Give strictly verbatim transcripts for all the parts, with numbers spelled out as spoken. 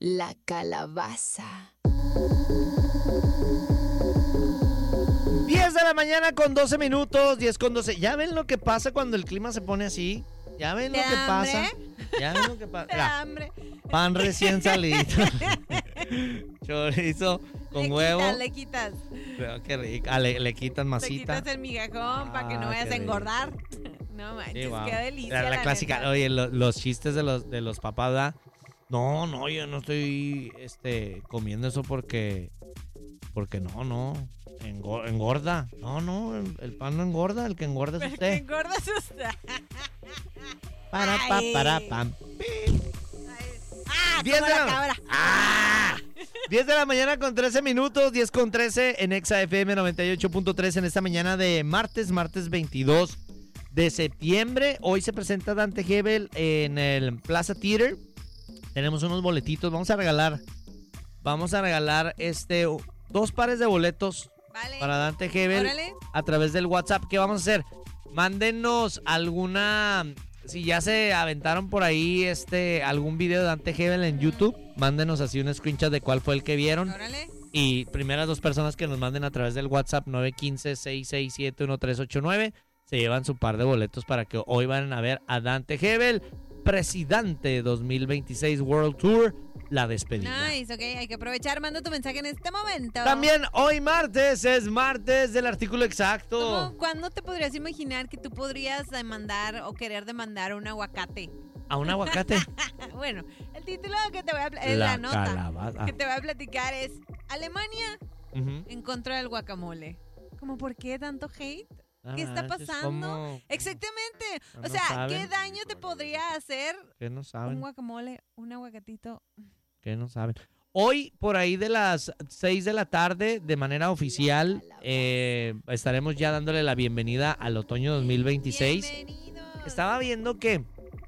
la calabaza. diez de la mañana con doce minutos, diez con doce. ¿Ya ven lo que pasa cuando el clima se pone así? ¿Ya ven lo que hambre? pasa? ¿Ya ven lo que pasa? Mira, hambre. Pan recién salido. Chorizo con le huevo. Quitas, le quitas. Pero qué rico. Ah, le, le quitan masita. Le quitas el migajón ah, para que no vayas a engordar. No manches, sí, wow. qué delicia. La, la, la clásica. neta. Oye, lo, los chistes de los, de los papás, ¿verdad? No, no, yo no estoy este, comiendo eso porque... Porque no, no, engorda. No, no, el, el pan no engorda, el que engorda es Pero usted. que engorda es usted. Para, pa, para, pam. Ah, diez como de la la... cabra. ¡Ah! diez de la mañana con trece minutos, diez con trece en Exa F M noventa y ocho punto tres en esta mañana de martes, martes veintidós de septiembre. Hoy se presenta Dante Gebel en el Plaza Theater. Tenemos unos boletitos, vamos a regalar, vamos a regalar este... dos pares de boletos Vale. para Dante Gebel. Órale. A través del WhatsApp. ¿Qué vamos a hacer? Mándenos alguna... Si ya se aventaron por ahí este algún video de Dante Gebel en YouTube, mándenos así un screenshot de cuál fue el que vieron. Órale. Y primeras dos personas que nos manden a través del WhatsApp nueve uno cinco, seis seis siete, uno tres ocho nueve se llevan su par de boletos para que hoy vayan a ver a Dante Gebel, Presidente dos mil veintiséis World Tour, la despedida. Nice, ok, hay que aprovechar. Manda tu mensaje en este momento. También hoy martes es martes del artículo exacto. ¿Cómo, ¿Cuándo te podrías imaginar que tú podrías demandar o querer demandar un aguacate? ¿A un aguacate? Bueno, el título que te voy a pl- es La la nota calabaza. que te voy a platicar es Alemania Uh-huh. en contra del guacamole. ¿Cómo por qué tanto hate? Ah, ¿Qué está manches, pasando? ¿cómo? Exactamente. No O sea, saben. ¿qué daño te podría hacer ¿Qué no un saben? guacamole, un aguacatito? ¿Qué no saben? Hoy, por ahí de las seis de la tarde, de manera oficial, eh, estaremos ya dándole la bienvenida al otoño dos mil veintiséis. Bienvenidos. Estaba viendo que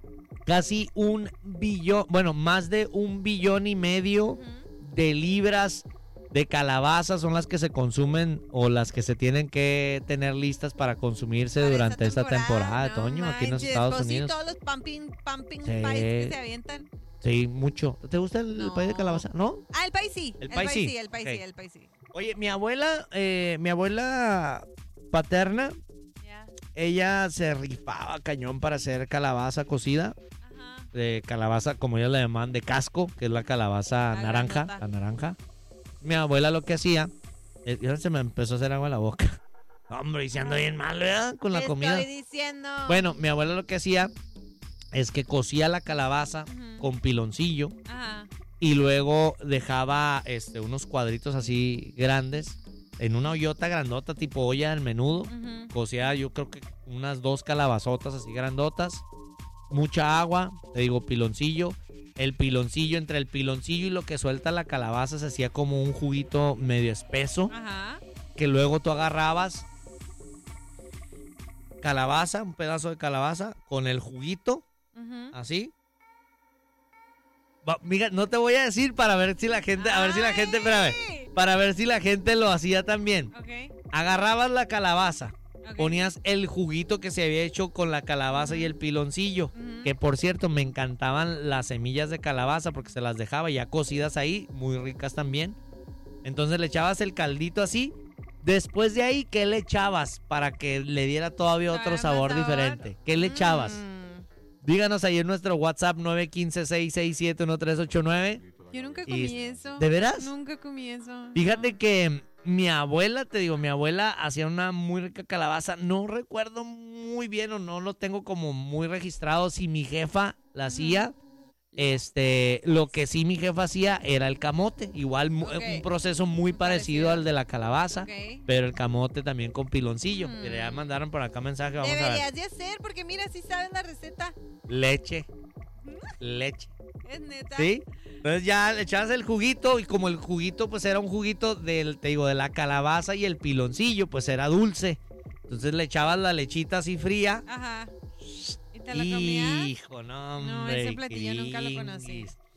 casi un billón, bueno, más de un billón y medio Ujú. de libras de calabaza son las que se consumen o las que se tienen que tener listas para consumirse Para durante esta temporada de no otoño aquí en los manches, Estados pues sí, Unidos. todos los pumping, pumping Sí. pies que se avientan. Sí, mucho. ¿Te gusta el, el No. pay de calabaza? ¿No? Ah, el país sí. El país sí. El país Ok. sí, el país sí. Oye, mi abuela, eh, mi abuela paterna, Ya. ella se rifaba cañón para hacer calabaza cocida. Ajá. De calabaza, como ellos le llaman, de casco, que es la calabaza La naranja, grandota. la naranja. Mi abuela lo que hacía, eh, ya se me empezó a hacer agua en la boca. Hombre, y se ando bien mal, ¿verdad? Con la Te comida. estoy diciendo. Bueno, mi abuela lo que hacía es que cocía la calabaza Ujú. con piloncillo Ajá. y luego dejaba este, unos cuadritos así grandes en una ollota grandota tipo olla del menudo. Ujú. Cocía yo creo que unas dos calabazotas así grandotas. Mucha agua, te digo piloncillo. El piloncillo, entre el piloncillo y lo que suelta la calabaza se hacía como un juguito medio espeso. Ajá. Que luego tú agarrabas calabaza, un pedazo de calabaza con el juguito, Ujú. así. Va, mira, no te voy a decir para ver si la gente, a ver si la gente, espérame, Ay. para ver si la gente lo hacía también. Ok. Agarrabas la calabaza, Ok. ponías el juguito que se había hecho con la calabaza y el piloncillo, Ujú. que por cierto me encantaban las semillas de calabaza porque se las dejaba ya cocidas ahí, muy ricas también. Entonces le echabas el caldito así. Después de ahí, ¿qué le echabas para que le diera todavía otro Para más sabor sabor. diferente? ¿Qué le echabas? Mm. Díganos ahí en nuestro WhatsApp nueve uno cinco, seis seis siete, uno tres ocho nueve. Yo nunca Y- comí eso. ¿De veras? Nunca comí eso. Fíjate no. que mi abuela, te digo, mi abuela hacía una muy rica calabaza. No recuerdo muy bien o no lo tengo como muy registrado si mi jefa la hacía. Este, lo que sí mi jefa hacía era el camote. Igual mu- Ok. un proceso muy parecido Parecido. al de la calabaza. Ok. Pero el camote también con piloncillo. Mm. Mira, ya mandaron por acá mensaje, vamos a ver. Deberías de hacer, porque mira, si sabes la receta. Leche. Leche. Es neta. ¿Sí? Entonces ya le echabas el juguito y como el juguito pues era un juguito del, te digo, de la calabaza y el piloncillo, pues era dulce. Entonces le echabas la lechita así fría. Ajá. ¿Y te la comías? Hijo, no, No, hombre, ese platillo nunca lo Cris. conocí.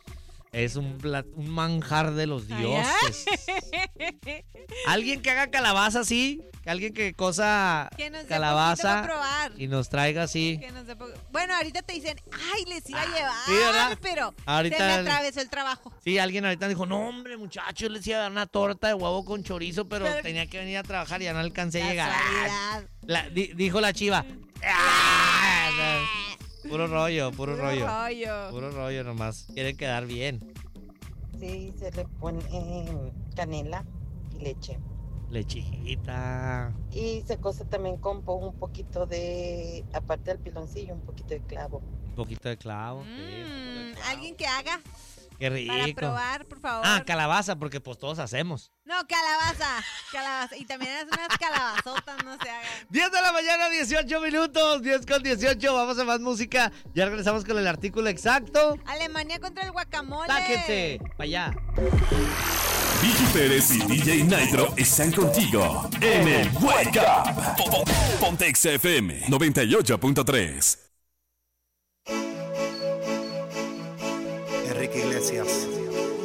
Es un, plat- un manjar de los Ay, dioses. Alguien que haga calabaza así, alguien que cosa Que nos dé calabaza poquito para probar. y nos traiga así. Que nos dé po- Bueno, ahorita te dicen, ay, les iba a Ah, llevar, sí, ¿verdad? pero Ahorita- se me atravesó el trabajo. Sí, alguien ahorita dijo, no hombre muchachos, les iba a dar una torta de huevo con chorizo, pero, Pero- tenía que venir a trabajar y ya no alcancé a llegar. Casualidad. La- di- dijo la chiva. "Ah". Puro rollo, puro, Puro rollo. rollo. Puro rollo nomás. Quieren quedar bien. Sí, se le pone canela y leche. Lechita. Y se cose también con po- un poquito de, aparte del piloncillo, un poquito de clavo. Un poquito de clavo. sí, un poquito de Mm, clavo. Alguien que haga Qué rico. para probar, por favor. Ah, calabaza, porque pues todos hacemos. No, calabaza. Calabaza. Y también es unas calabazotas, no se hagan. diez de la mañana, dieciocho minutos. diez con dieciocho. Vamos a más música. Ya regresamos con el artículo exacto. Alemania contra el guacamole. Sáquense. Para allá. Vicky Pérez y D J Nitro están contigo en el Wake Up. Po- po- Ponte Exa F M noventa y ocho punto tres. Enrique Iglesias,